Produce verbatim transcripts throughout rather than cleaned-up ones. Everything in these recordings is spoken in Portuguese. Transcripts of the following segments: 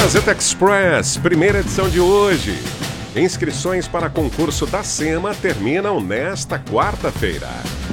Gazeta Express, primeira edição de hoje. Inscrições para concurso da SEMA terminam nesta quarta-feira.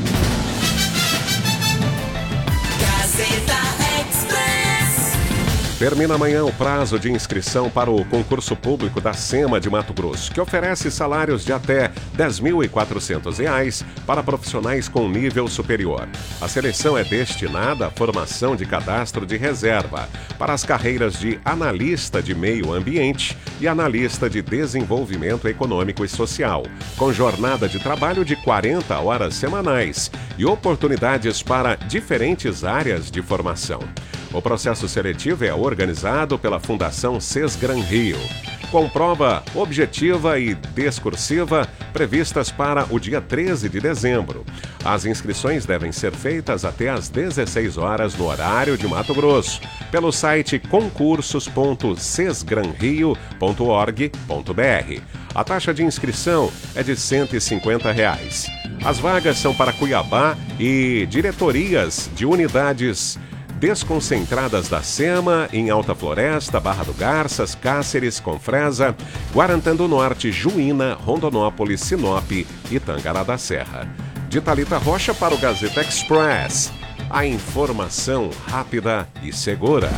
Gazeta Express. Termina amanhã o prazo de inscrição para o concurso público da SEMA de Mato Grosso, que oferece salários de até dez mil e quatrocentos reais para profissionais com nível superior. A seleção é destinada à formação de cadastro de reserva para as carreiras de analista de meio ambiente e analista de desenvolvimento econômico e social, com jornada de trabalho de quarenta horas semanais e oportunidades para diferentes áreas de formação. O processo seletivo é organizado pela Fundação Sesgran Rio, com prova objetiva e discursiva previstas para o dia treze de dezembro. As inscrições devem ser feitas até às dezesseis horas no horário de Mato Grosso, pelo site concursos ponto sesgranrio ponto org ponto br. A taxa de inscrição é de cento e cinquenta reais. As vagas são para Cuiabá e diretorias de unidades desconcentradas da SEMA em Alta Floresta, Barra do Garças, Cáceres, Confresa, Guarantã do Norte, Juína, Rondonópolis, Sinop e Tangará da Serra. De Thalita Rocha para o Gazeta Express. A informação rápida e segura.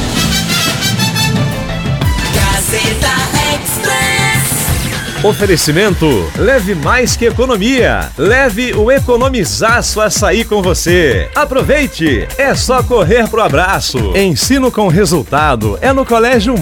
Gazeta Express. Oferecimento, leve mais que economia. Leve o Economizaço Açaí com você. Aproveite, é só correr pro abraço. Ensino com resultado é no Colégio